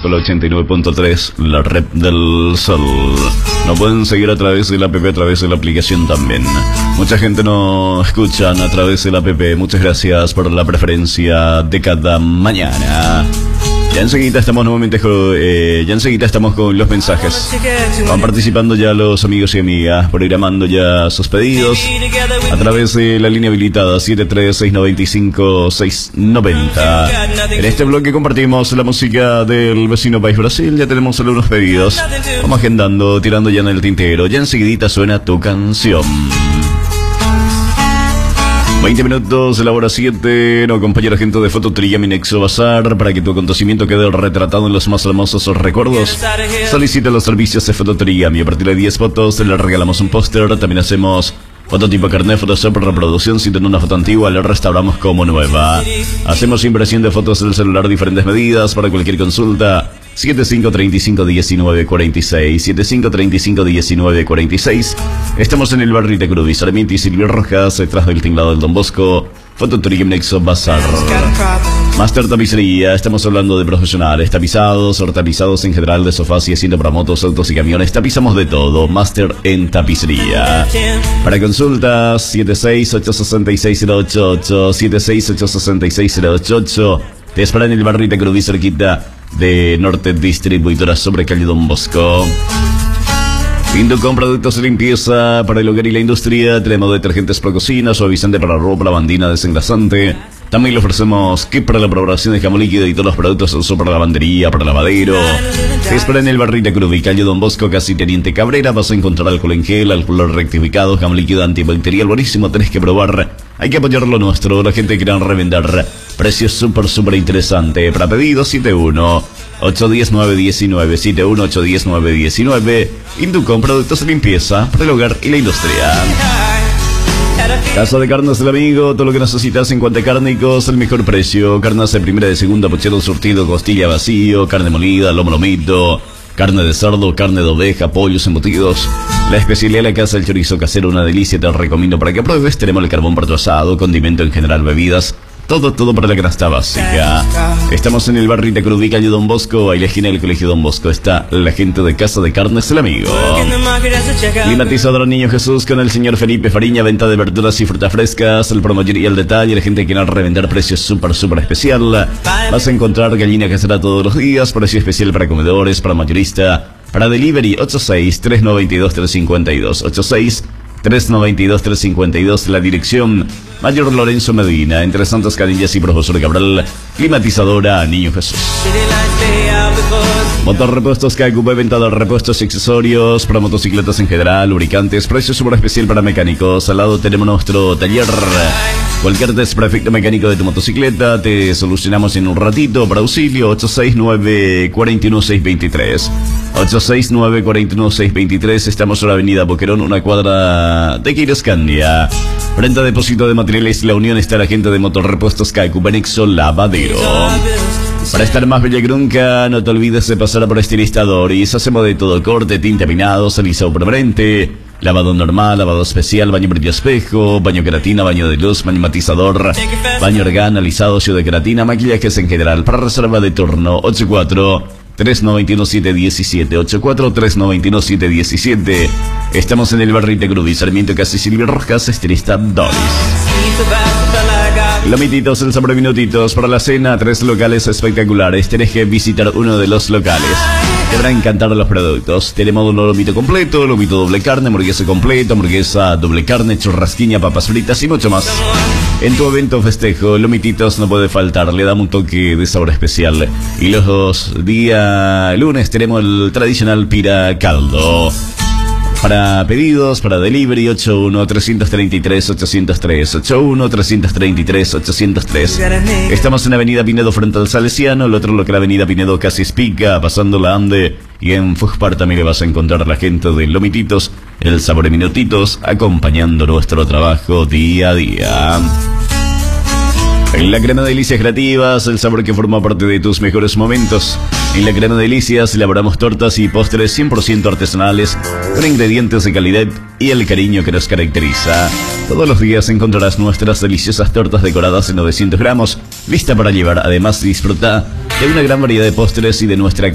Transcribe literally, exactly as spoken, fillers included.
con la ochenta y nueve punto tres, la red del sol. Nos pueden seguir a través de la app, a través de la aplicación también. Mucha gente nos escucha a través de la app. Muchas gracias por la preferencia de cada mañana. Ya enseguida estamos nuevamente con, eh, ya enseguida estamos con los mensajes. Van participando ya los amigos y amigas, programando ya sus pedidos a través de la línea habilitada siete tres seis nueve cinco seis nueve cero. En este bloque compartimos la música del vecino país Brasil. Ya tenemos algunos pedidos. Vamos agendando, tirando ya en el tintero. Ya enseguida suena tu canción. veinte minutos de la hora siete, no, compañera gente de Fototería Minexo Bazar, para que tu acontecimiento quede retratado en los más hermosos recuerdos. Solicita los servicios de Fototería, y a partir de diez fotos le regalamos un póster. También hacemos fototipo carnet, Photoshop, reproducción. Si tiene una foto antigua, la restauramos como nueva. Hacemos impresión de fotos del celular, diferentes medidas. Para cualquier consulta, siete cinco tres cinco uno nueve cuatro seis, siete cinco tres cinco uno nueve cuatro seis. Estamos en el barrio de Cruz, Sarmiento y Silvio Rojas, detrás del tinglado del Don Bosco. Fototería Nexo Bazar. Master Tapicería, estamos hablando de profesionales, tapizados, tapizados en general, de sofás y asiento para motos, autos y camiones. Tapizamos de todo. Master en Tapicería. Para consultas, siete seis ocho seis seis cero ocho ocho, siete seis ocho seis seis cero ocho ocho. Te esperan en el barrio de Cruz, cerquita de Norte Distribuidora, sobre calle Don Bosco. Lindo con productos de limpieza para el hogar y la industria. Tenemos detergentes para cocina, suavizante para ropa, lavandina, desengrasante. También le ofrecemos kit para la preparación de jamón líquido y todos los productos uso para lavandería, para lavadero. Te espera en el barrio de Cruz, calle Don Bosco, casi Teniente Cabrera. Vas a encontrar alcohol en gel, alcohol rectificado, jamón líquido antibacterial, buenísimo, tenés que probar. Hay que apoyar lo nuestro, la gente quiere revender. Precios súper, súper interesante. Para pedidos, siete uno ocho uno cero nueve uno nueve, siete uno ocho uno cero nueve uno nueve. Inducom, productos de limpieza para el hogar y la industria. Casa de Carnes del Amigo, todo lo que necesitas en cuanto a cárnicos, el mejor precio. Carnes de primera, de segunda, puchero surtido, costilla vacío, carne molida, lomo lomito, carne de cerdo, carne de oveja, pollos embutidos. La especialidad de la casa, el chorizo casero, una delicia, te recomiendo para que pruebes. Tenemos el carbón para tu asado, condimento en general, bebidas. Todo, todo para la canasta básica. Estamos en el barrio de Cruz, calle Don Bosco. Ahí la esquina del colegio Don Bosco está la gente de Casa de Carnes el Amigo. Climatizador Niño Jesús con el señor Felipe Fariña. Venta de verduras y frutas frescas, el promotor y el detalle. La gente que quiere revender, precios súper, súper especial. Vas a encontrar gallina casera todos los días. Precio especial para comedores, para mayorista, para delivery. Ocho seis tres nueve dos tres cinco dos, ocho seis tres nueve dos tres cinco dos. La dirección, Mayor Lorenzo Medina, entre Santas Canillas y Profesor Cabral. Climatizadora Niño Jesús. Motor Repuestos K Q P, venta de repuestos y accesorios para motocicletas en general, lubricantes, precio súper especial para mecánicos. Al lado tenemos nuestro taller. Cualquier desperfecto mecánico de tu motocicleta te solucionamos en un ratito. Para auxilio, ocho seis nueve cuatro uno seis dos tres, ocho seis nueve cuatro uno seis dos tres. Estamos en la avenida Boquerón, una cuadra de Quiroscandia. Frente a depósito de materiales La Unión está la gente de Motor Repuestos K Q P Nexo Lavadero. Para estar más bella que nunca, no te olvides de pasar por Estilistador. Y hacemos de todo: corte, tinte, peinado, alisado permanente, lavado normal, lavado especial, baño previo espejo, baño queratina, baño de luz, baño matizador, baño orgán, alisado, óxido de queratina, maquillajes en general. Para reserva de turno, ocho cuatro tres nueve uno siete uno siete, ocho cuatro tres nueve uno siete uno siete. Estamos en el barrio de Cruz, Sarmiento, casi Silvio Rojas, Estilista Doris. Lomititos, el sabor de minutitos para la cena, tres locales espectaculares. Tenés que visitar uno de los locales. Te van a encantar los productos. Tenemos un lomito completo, lomito doble carne, hamburguesa completa, hamburguesa doble carne, churrasquiña, papas fritas y mucho más. En tu evento festejo, Lomititos no puede faltar, le damos un toque de sabor especial. Y los dos días lunes tenemos el tradicional pira caldo. Para pedidos, para delivery, ocho uno tres tres tres ocho cero tres, ocho uno tres tres tres ocho cero tres. Estamos en Avenida Pinedo frente al Salesiano, el otro local Avenida Pinedo casi Espica, pasando la Ande. Y en Fujpar también le vas a encontrar a la gente de Lomititos, el sabor de minutitos, acompañando nuestro trabajo día a día. En la Crema Delicias Creativas, el sabor que forma parte de tus mejores momentos. En la Crema Delicias elaboramos tortas y postres cien por ciento artesanales, con ingredientes de calidad y el cariño que nos caracteriza. Todos los días encontrarás nuestras deliciosas tortas decoradas en novecientos gramos, lista para llevar. Además, disfruta de una gran variedad de postres y de nuestra